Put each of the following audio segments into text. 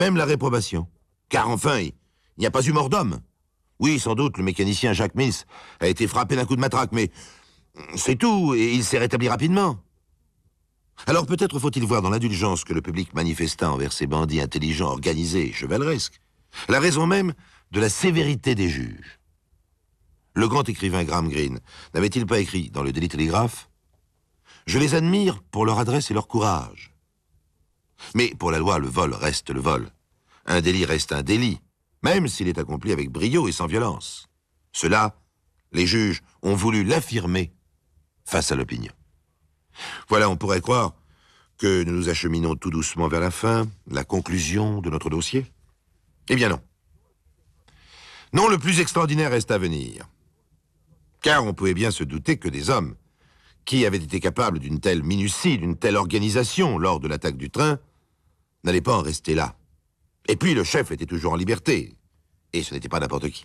même la réprobation. Car enfin, il n'y a pas eu mort d'homme. Oui, sans doute, le mécanicien Jacques Mills a été frappé d'un coup de matraque, mais c'est tout, et il s'est rétabli rapidement. Alors peut-être faut-il voir dans l'indulgence que le public manifesta envers ces bandits intelligents, organisés et chevaleresques, la raison même de la sévérité des juges. Le grand écrivain Graham Greene n'avait-il pas écrit dans le Daily Telegraph « Je les admire pour leur adresse et leur courage. Mais pour la loi, le vol reste le vol. Un délit reste un délit, même s'il est accompli avec brio et sans violence. Cela, les juges ont voulu l'affirmer face à l'opinion. » Voilà, on pourrait croire que nous nous acheminons tout doucement vers la fin, la conclusion de notre dossier. Eh bien non. Non, le plus extraordinaire reste à venir. Car on pouvait bien se douter que des hommes qui avaient été capables d'une telle minutie, d'une telle organisation lors de l'attaque du train, n'allaient pas en rester là. Et puis le chef était toujours en liberté, et ce n'était pas n'importe qui.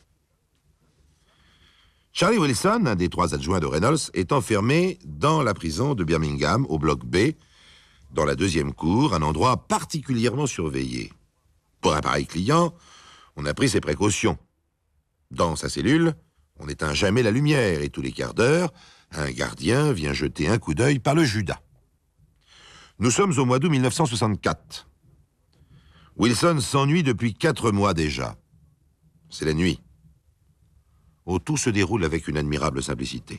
Charlie Wilson, un des 3 adjoints de Reynolds, est enfermé dans la prison de Birmingham, au bloc B, dans la 2e cour, un endroit particulièrement surveillé. Pour un pareil client, on a pris ses précautions. Dans sa cellule, on n'éteint jamais la lumière, et tous les quarts d'heure, un gardien vient jeter un coup d'œil par le Judas. Nous sommes au mois d'août 1964. Wilson s'ennuie depuis 4 mois déjà. C'est la nuit. Oh, tout se déroule avec une admirable simplicité.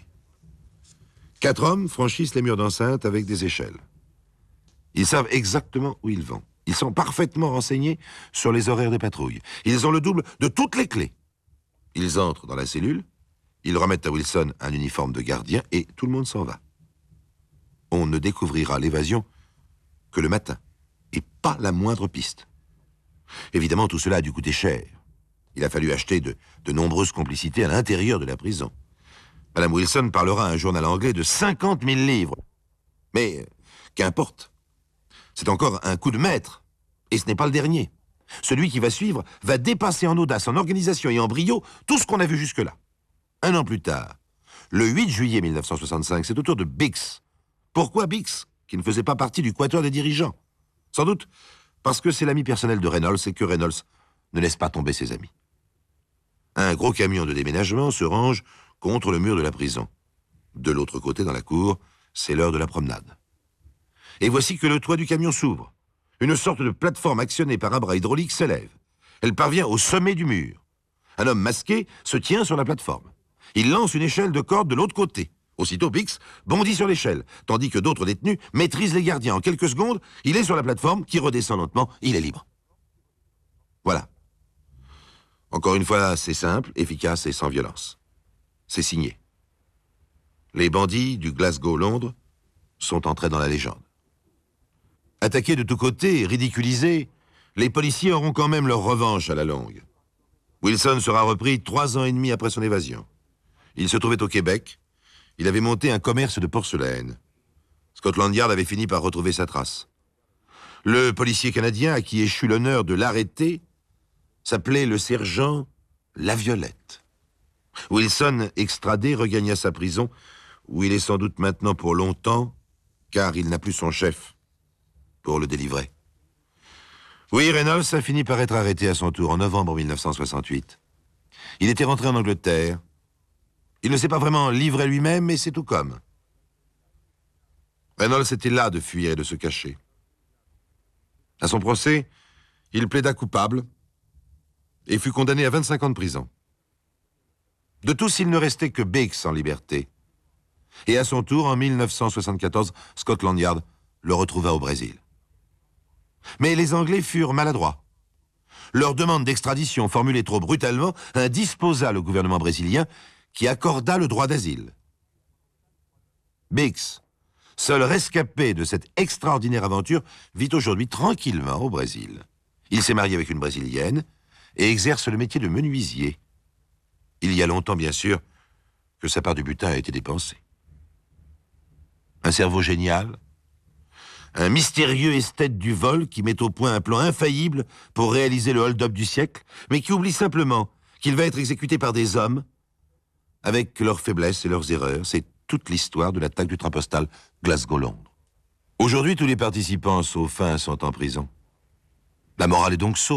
4 hommes franchissent les murs d'enceinte avec des échelles. Ils savent exactement où ils vont. Ils sont parfaitement renseignés sur les horaires des patrouilles. Ils ont le double de toutes les clés. Ils entrent dans la cellule, ils remettent à Wilson un uniforme de gardien et tout le monde s'en va. On ne découvrira l'évasion que le matin, et pas la moindre piste. Évidemment, tout cela a dû coûter cher. Il a fallu acheter de nombreuses complicités à l'intérieur de la prison. Madame Wilson parlera à un journal anglais de 50 000 livres. Mais qu'importe. C'est encore un coup de maître. Et ce n'est pas le dernier. Celui qui va suivre va dépasser en audace, en organisation et en brio tout ce qu'on a vu jusque-là. 1 an plus tard, le 8 juillet 1965, c'est au tour de Bix. Pourquoi Bix, qui ne faisait pas partie du quatuor des dirigeants? Sans doute parce que c'est l'ami personnel de Reynolds et que Reynolds ne laisse pas tomber ses amis. Un gros camion de déménagement se range contre le mur de la prison. De l'autre côté, dans la cour, c'est l'heure de la promenade. Et voici que le toit du camion s'ouvre. Une sorte de plateforme actionnée par un bras hydraulique s'élève. Elle parvient au sommet du mur. Un homme masqué se tient sur la plateforme. Il lance une échelle de corde de l'autre côté. Aussitôt, Bix bondit sur l'échelle, tandis que d'autres détenus maîtrisent les gardiens. En quelques secondes, il est sur la plateforme qui redescend lentement. Il est libre. Voilà. Encore une fois, c'est simple, efficace et sans violence. C'est signé. Les bandits du Glasgow-Londres sont entrés dans la légende. Attaqués de tous côtés et ridiculisés, les policiers auront quand même leur revanche à la longue. Wilson sera repris 3 ans et demi après son évasion. Il se trouvait au Québec. Il avait monté un commerce de porcelaine. Scotland Yard avait fini par retrouver sa trace. Le policier canadien à qui échut l'honneur de l'arrêter s'appelait le sergent Laviolette. Wilson, extradé, regagna sa prison, où il est sans doute maintenant pour longtemps, car il n'a plus son chef pour le délivrer. Oui, Reynolds a fini par être arrêté à son tour en novembre 1968. Il était rentré en Angleterre. Il ne s'est pas vraiment livré lui-même, mais c'est tout comme. Reynolds était là de fuir et de se cacher. À son procès, il plaida coupable et fut condamné à 25 ans de prison. De tous, il ne restait que Bix en liberté. Et à son tour, en 1974, Scotland Yard le retrouva au Brésil. Mais les Anglais furent maladroits. Leur demande d'extradition formulée trop brutalement indisposa le gouvernement brésilien qui accorda le droit d'asile. Bix, seul rescapé de cette extraordinaire aventure, vit aujourd'hui tranquillement au Brésil. Il s'est marié avec une Brésilienne et exerce le métier de menuisier. Il y a longtemps, bien sûr, que sa part du butin a été dépensée. Un cerveau génial, un mystérieux esthète du vol qui met au point un plan infaillible pour réaliser le hold-up du siècle, mais qui oublie simplement qu'il va être exécuté par des hommes avec leurs faiblesses et leurs erreurs. C'est toute l'histoire de l'attaque du train postal Glasgow-Londres. Aujourd'hui, tous les participants, sauf un, sont en prison. La morale est donc sauve.